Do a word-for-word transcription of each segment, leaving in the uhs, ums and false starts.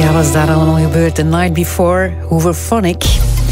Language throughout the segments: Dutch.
Ja, wat is daar allemaal gebeurd? The Night Before, Hooverphonic.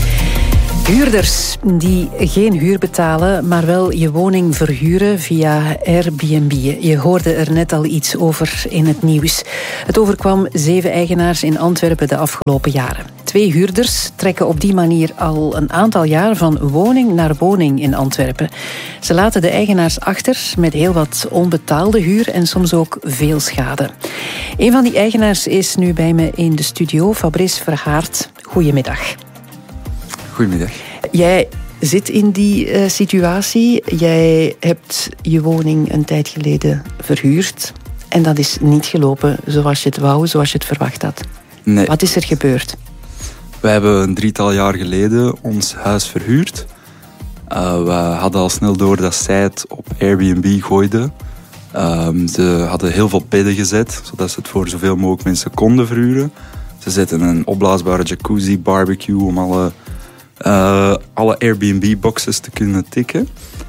Huurders die geen huur betalen, maar wel je woning verhuren via Airbnb. Je hoorde er net al iets over in het nieuws. Het overkwam zeven eigenaars in Antwerpen de afgelopen jaren. Twee huurders trekken op die manier al een aantal jaar van woning naar woning in Antwerpen. Ze laten de eigenaars achter met heel wat onbetaalde huur en soms ook veel schade. Een van die eigenaars is nu bij me in de studio, Fabrice Verhaert. Goedemiddag. Goedemiddag. Jij zit in die uh, situatie. Jij hebt je woning een tijd geleden verhuurd. En dat is niet gelopen zoals je het wou, zoals je het verwacht had. Nee. Wat is er gebeurd? We hebben een drietal jaar geleden ons huis verhuurd. Uh, we hadden al snel door dat zij het op Airbnb gooiden. Um, ze hadden heel veel bedden gezet, zodat ze het voor zoveel mogelijk mensen konden verhuren. Ze zetten een opblaasbare jacuzzi, barbecue om alle... Uh, alle Airbnb-boxes te kunnen tikken.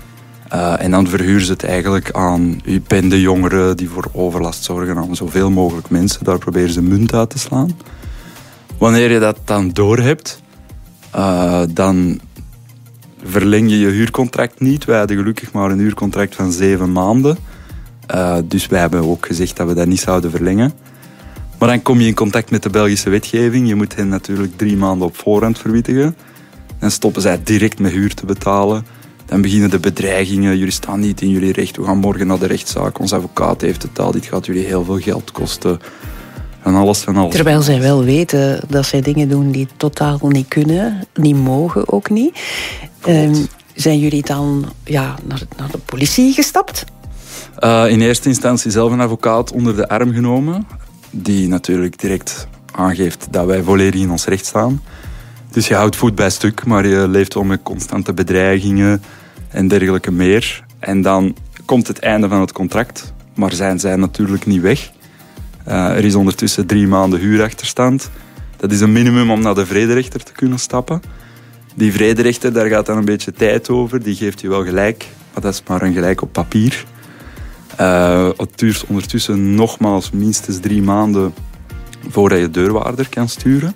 Uh, en dan verhuren ze het eigenlijk aan bende jongeren die voor overlast zorgen, aan zoveel mogelijk mensen. Daar proberen ze munt uit te slaan. Wanneer je dat dan doorhebt, uh, dan verleng je je huurcontract niet. Wij hadden gelukkig maar een huurcontract van zeven maanden. Uh, dus wij hebben ook gezegd dat we dat niet zouden verlengen. Maar dan kom je in contact met de Belgische wetgeving. Je moet hen natuurlijk drie maanden op voorhand verwittigen. Dan stoppen zij direct met huur te betalen. Dan beginnen de bedreigingen. Jullie staan niet in jullie recht. We gaan morgen naar de rechtszaak. Onze advocaat heeft het al. Dit gaat jullie heel veel geld kosten. En alles van alles. Terwijl zij wel weten dat zij dingen doen die totaal niet kunnen. Niet mogen ook niet. Um, zijn jullie dan ja, naar, naar de politie gestapt? Uh, in eerste instantie zelf een advocaat onder de arm genomen. Die natuurlijk direct aangeeft dat wij volledig in ons recht staan. Dus je houdt voet bij stuk, maar je leeft wel met constante bedreigingen en dergelijke meer. En dan komt het einde van het contract, maar zijn zij natuurlijk niet weg. Uh, er is ondertussen drie maanden huurachterstand. Dat is een minimum om naar de vrederechter te kunnen stappen. Die vrederechter, daar gaat dan een beetje tijd over. Die geeft je wel gelijk, maar dat is maar een gelijk op papier. Uh, het duurt ondertussen nogmaals minstens drie maanden voordat je deurwaarder kan sturen.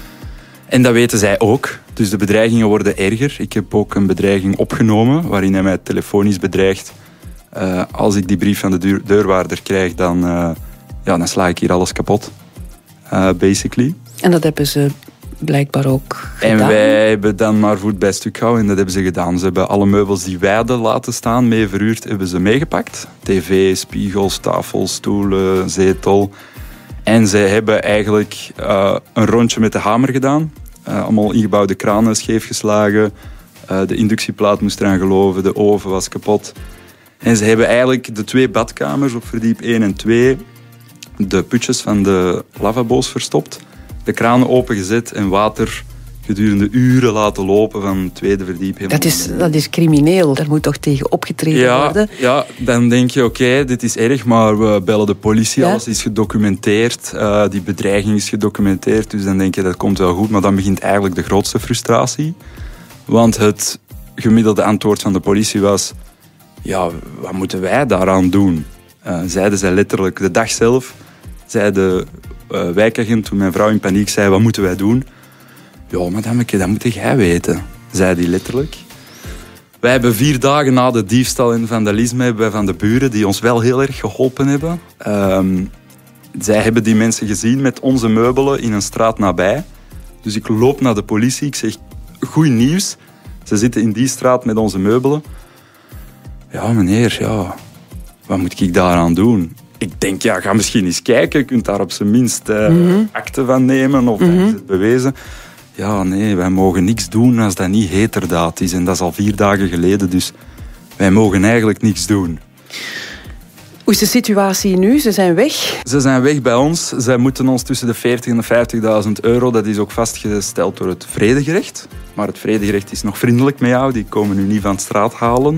En dat weten zij ook. Dus de bedreigingen worden erger. Ik heb ook een bedreiging opgenomen waarin hij mij telefonisch bedreigt. Uh, als ik die brief van de deur, deurwaarder krijg, dan, uh, ja, dan sla ik hier alles kapot. Uh, basically. En dat hebben ze blijkbaar ook gedaan? En wij hebben dan maar voet bij stuk gehouden en dat hebben ze gedaan. Ze hebben alle meubels die wij hadden laten staan, mee verhuurd, hebben ze meegepakt. tv, spiegels, tafels, stoelen, zetel. En zij hebben eigenlijk uh, een rondje met de hamer gedaan. Uh, allemaal ingebouwde kranen scheefgeslagen. Uh, de inductieplaat moest eraan geloven. De oven was kapot. En ze hebben eigenlijk de twee badkamers op verdiep één en twee... de putjes van de lavabo's verstopt. De kranen opengezet en water gedurende uren laten lopen van het tweede verdiep. Dat is, dat is crimineel. Daar moet toch tegen opgetreden ja, worden? Ja, dan denk je, oké, okay, dit is erg, maar we bellen de politie. Ja? Alles is gedocumenteerd. Uh, die bedreiging is gedocumenteerd. Dus dan denk je, dat komt wel goed. Maar dan begint eigenlijk de grootste frustratie. Want het gemiddelde antwoord van de politie was... ja, wat moeten wij daaraan doen? Uh, zeiden zij letterlijk de dag zelf. Zei de uh, wijkagent, toen mijn vrouw in paniek zei, wat moeten wij doen? Ja, madameke, dat moet jij weten, zei hij letterlijk. Wij hebben vier dagen na de diefstal en vandalisme hebben wij van de buren, die ons wel heel erg geholpen hebben. Um, zij hebben die mensen gezien met onze meubelen in een straat nabij. Dus ik loop naar de politie, ik zeg, goed nieuws. Ze zitten in die straat met onze meubelen. Ja, meneer, ja, wat moet ik daaraan doen? Ik denk, ja, ga misschien eens kijken. Je kunt daar op zijn minst uh, mm-hmm. akte van nemen of mm-hmm. is het bewezen. Ja, nee, wij mogen niks doen als dat niet heterdaad is. En dat is al vier dagen geleden, dus wij mogen eigenlijk niks doen. Hoe is de situatie nu? Ze zijn weg? Ze zijn weg bij ons. Zij moeten ons tussen de veertig en de vijftigduizend euro. Dat is ook vastgesteld door het vredegerecht. Maar het vredegerecht is nog vriendelijk met jou. Die komen nu niet van de straat halen.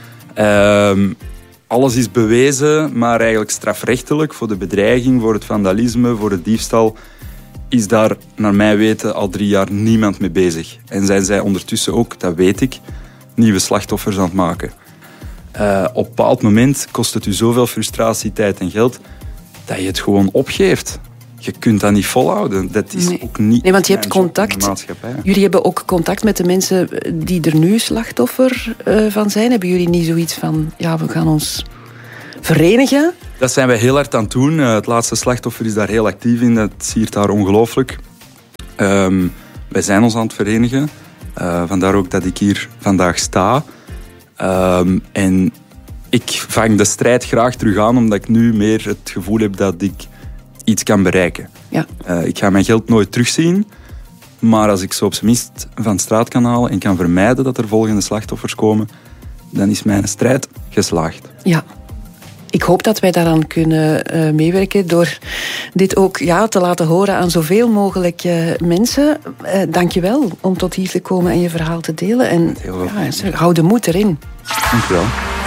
Um, alles is bewezen, maar eigenlijk strafrechtelijk voor de bedreiging, voor het vandalisme, voor het diefstal, is daar, naar mijn weten, al drie jaar niemand mee bezig. En zijn zij ondertussen ook, dat weet ik, nieuwe slachtoffers aan het maken. Uh, op een bepaald moment kost het u zoveel frustratie, tijd en geld, dat je het gewoon opgeeft. je kunt dat niet volhouden. Dat is nee. ook niet. Nee, want je hebt contact. Jullie hebben ook contact met de mensen die er nu slachtoffer uh, van zijn. Hebben jullie niet zoiets van, ja, we gaan ons verenigen? Dat zijn wij heel hard aan het doen. Uh, het laatste slachtoffer is daar heel actief in. Dat siert daar ongelooflijk. Um, wij zijn ons aan het verenigen. Uh, vandaar ook dat ik hier vandaag sta. Um, en ik vang de strijd graag terug aan, omdat ik nu meer het gevoel heb dat ik iets kan bereiken. Ja. Uh, ik ga mijn geld nooit terugzien, maar als ik zo op zijn minst van de straat kan halen en kan vermijden dat er volgende slachtoffers komen, dan is mijn strijd geslaagd. Ja. Ik hoop dat wij daaraan kunnen uh, meewerken door dit ook ja, te laten horen aan zoveel mogelijk uh, mensen. Uh, Dank je wel om tot hier te komen en je verhaal te delen. En ja, hou de moed erin. Dank je wel.